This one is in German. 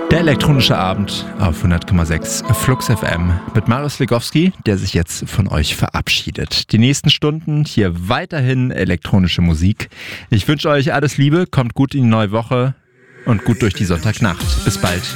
Der elektronische Abend auf 100,6 Flux FM mit Marius Legowski, der sich jetzt von euch verabschiedet. Die nächsten Stunden hier weiterhin elektronische Musik. Ich wünsche euch alles Liebe, kommt gut in die neue Woche und gut durch die Sonntagnacht. Bis bald.